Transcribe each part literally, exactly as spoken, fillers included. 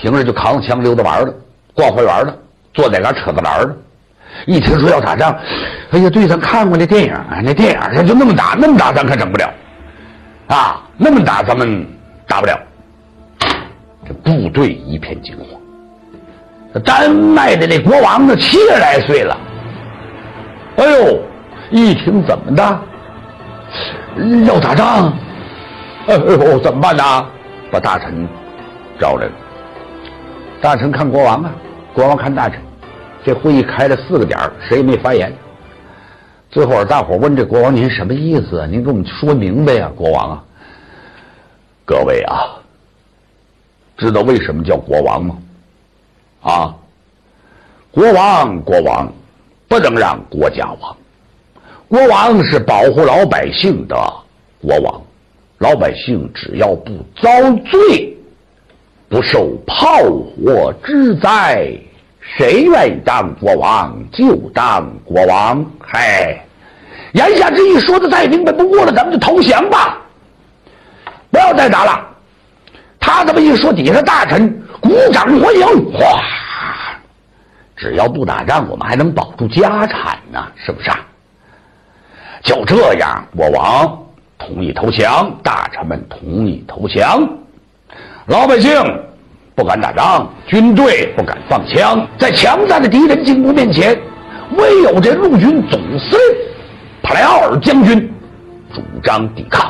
平时就扛着枪溜达玩的，逛花园的，坐在那车子栏的。一听说要打仗，哎呀，对，咱看过那电影啊，那电影它就那么打，那么打咱可整不了啊，那么打咱们打不了。这部队一片惊慌。丹麦的那国王呢，七十来岁了。哎呦，一听怎么的，要打仗，哎呦，怎么办呢？把大臣招来了。大臣看国王啊，国王看大臣。这会议开了四个点，谁也没发言。最后大伙问这国王：“您什么意思啊？您给我们说明白呀、啊，国王啊！”各位啊，知道为什么叫国王吗？啊，国王，国王，不能让国家亡。国王是保护老百姓的国王，老百姓只要不遭罪，不受炮火之灾，谁愿意当国王就当国王。嗨，言下之意说的再明白不过了，咱们就投降吧，不要再打了。他这么一说，底下大臣鼓掌欢迎。哗，只要不打仗，我们还能保住家产呢，是不是啊？就这样，国王同意投降，大臣们同意投降，老百姓不敢打仗，军队不敢放枪，在强大的敌人进攻面前，唯有这陆军总司令帕莱奥尔将军主张抵抗。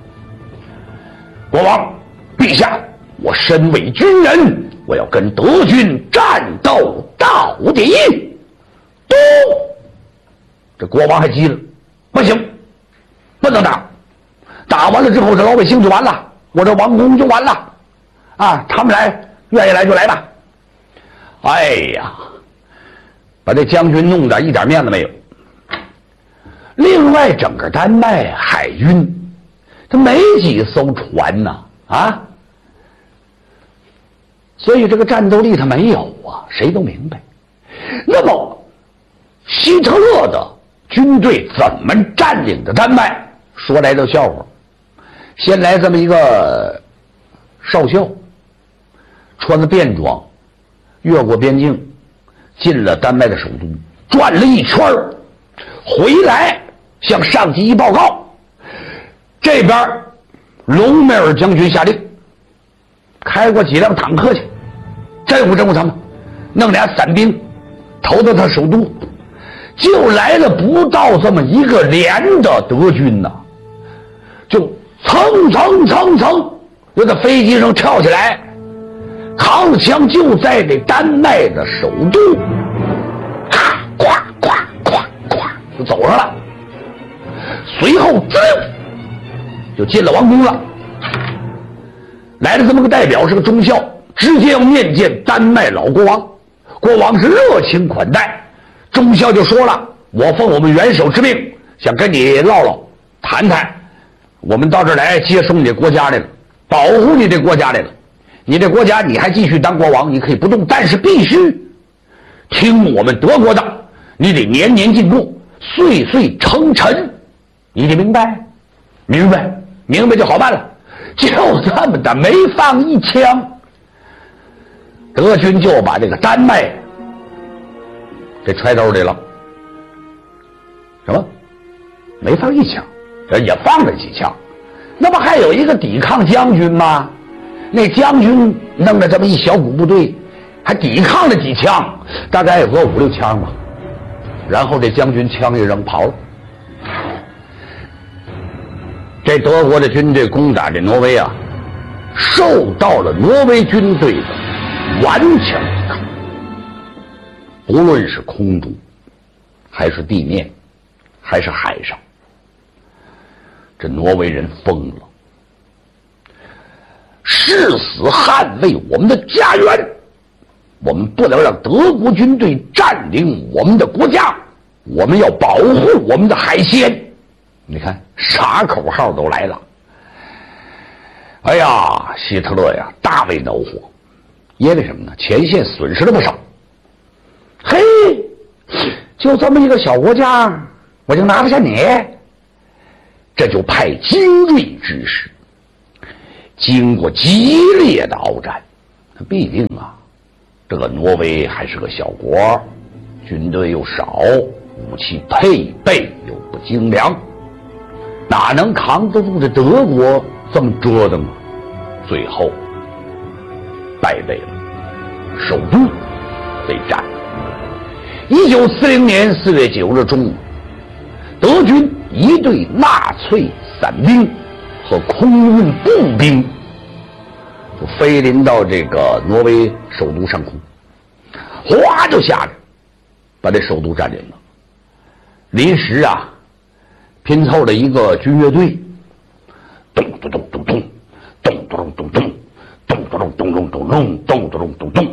国王陛下，我身为军人，我要跟德军战斗到底。都，这国王还急了，不行，不能打，打完了之后这老百姓就完了，我这王宫就完了啊！他们来，愿意来就来吧。哎呀，把这将军弄得一点面子没有。另外，整个丹麦海军，他没几艘船呐，啊，所以这个战斗力他没有啊，谁都明白。那么，希特勒的军队怎么占领的丹麦？说来这笑话，先来这么一个少校，穿着便装，越过边境，进了丹麦的首都，转了一圈回来向上级一报告，这边隆美尔将军下令开过几辆坦克去镇服镇服他们，弄俩伞兵投到他首都，就来了不到这么一个连的德军呐、啊，就蹭蹭蹭蹭就在飞机上跳起来，扛着枪就在这丹麦的首都，咔咵咵咵咵就走上了，随后滋就进了王宫了。来了这么个代表，是个中校，直接要面见丹麦老国王。国王是热情款待，中校就说了：“我奉我们元首之命，想跟你唠唠谈谈，我们到这儿来接收你的国家来了，保护你的国家来了。你的国家你还继续当国王，你可以不动，但是必须听我们德国的，你得年年进步，岁岁称臣，你得明白，明白，明白就好办了。”就这么的，没放一枪，德军就把这个丹麦给揣兜里了。什么？没放一枪，也放了几枪。那不还有一个抵抗将军吗？那将军弄了这么一小股部队，还抵抗了几枪，大概有个五六枪吧。然后这将军枪一扔跑了。这德国的军队攻打这挪威啊，受到了挪威军队的顽强抵抗，不论是空中还是地面还是海上，这挪威人疯了，誓死捍卫我们的家园，我们不能让德国军队占领我们的国家，我们要保护我们的海鲜。你看啥口号都来了。哎呀，希特勒呀大为恼火，因为什么呢？前线损失了不少。嘿，就这么一个小国家，我就拿不下你，这就派精锐之师，经过激烈的鏖战毕竟啊，这个挪威还是个小国，军队又少，武器配备又不精良，哪能扛得住这德国这么折腾啊？最后败北了，首都被占。一九四零年四月九日中午，德军一队纳粹伞兵和空运步兵就飞临到这个挪威首都上空，哗就下来，把这首都占领了。临时啊，拼凑了一个军乐队，咚咚咚咚咚，咚咚咚咚咚，咚咚咚咚咚咚咚，咚咚咚咚咚。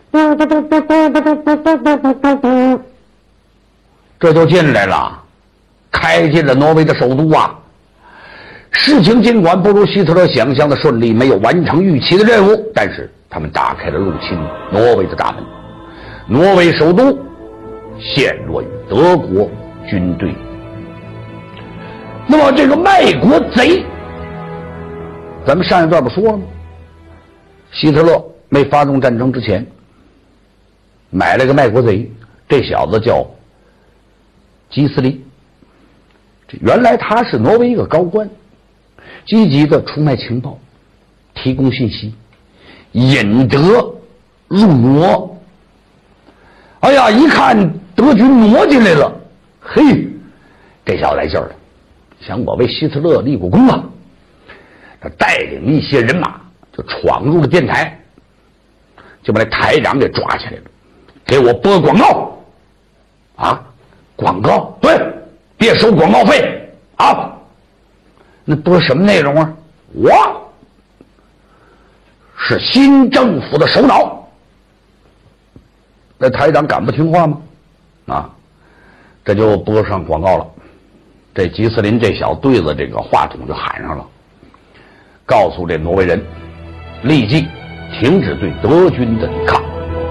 这就进来了，开进了挪威的首都啊！事情尽管不如希特勒想象的顺利，没有完成预期的任务，但是他们打开了入侵挪威的大门，挪威首都陷落于德国军队。那么这个卖国贼，咱们上一段不说了吗？希特勒没发动战争之前，买了个卖国贼，这小子叫基斯林。这原来他是挪威一个高官，积极的出卖情报，提供信息，引德入挪。哎呀，一看德军挪进来了，嘿，这小子来劲儿了，想我为希特勒立过功啊！他带领一些人马就闯入了电台，就把那台长给抓起来了，给我播广告啊！广告，对，别收广告费啊！那播什么内容啊？我是新政府的首脑。那台长敢不听话吗？啊，这就播上广告了。这吉斯林这小对子，这个话筒就喊上了，告诉这挪威人，立即停止对德军的抵抗。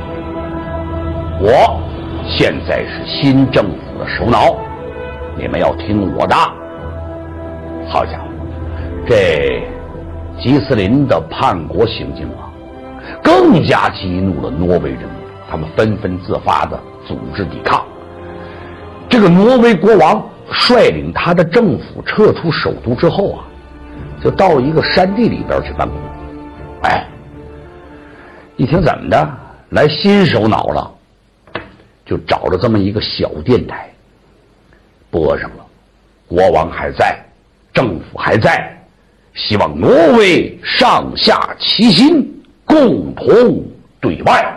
我现在是新政府的首脑，你们要听我的。好家伙，这吉斯林的叛国行径啊，更加激怒了挪威人民，他们纷纷自发的组织抵抗。这个挪威国王率领他的政府撤出首都之后啊，就到一个山地里边去办公。哎，一听怎么的，来新首脑了，就找了这么一个小电台，播上了，国王还在，政府还在，希望挪威上下齐心，共同对外。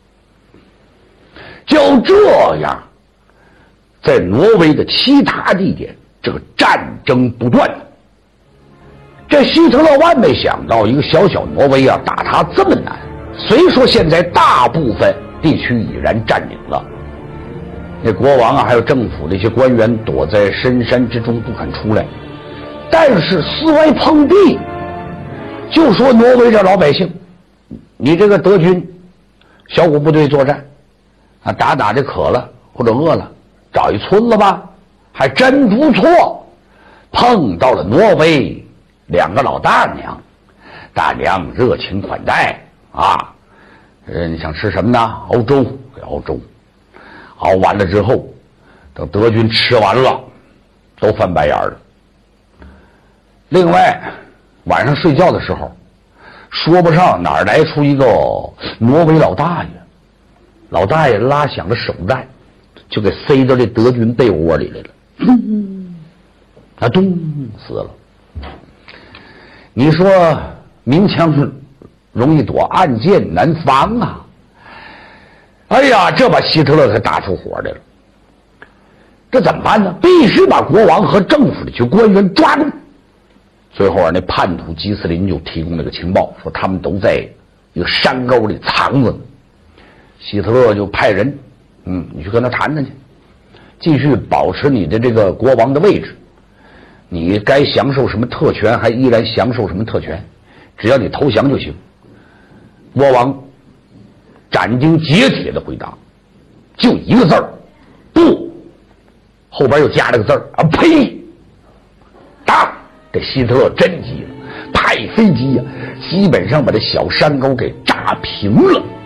就这样，在挪威的其他地点，这个战争不断。这希特勒万没想到，一个小小挪威啊，打他这么难。虽说现在大部分地区已然占领了，那国王啊，还有政府的一些官员躲在深山之中不肯出来，但是四外碰壁，就说挪威这老百姓，你这个德军小股部队作战啊，打打这渴了或者饿了，找一村子吧，还真不错。碰到了挪威两个老大娘，大娘热情款待啊，呃，你想吃什么呢？熬粥，给熬粥。熬完了之后，等德军吃完了，都翻白眼了。另外，晚上睡觉的时候，说不上哪儿来出一个挪威老大爷，老大爷拉响了手弹，就给塞到这德军被窝里来了，嗯，啊，咚，死了。你说明枪容易躲，暗箭难防啊！哎呀，这把希特勒才打出火来了。这怎么办呢？必须把国王和政府的一些官员抓住。最后啊，那叛徒基斯林就提供了个情报，说他们都在一个山沟里藏着呢。希特勒就派人，嗯，你去跟他谈谈去，继续保持你的这个国王的位置。你该享受什么特权，还依然享受什么特权，只要你投降就行。国王斩钉截铁的回答，就一个字儿，不。后边又加了个字儿啊，呸！打！这希特勒真急了，派飞机呀、啊，基本上把这小山沟给炸打平了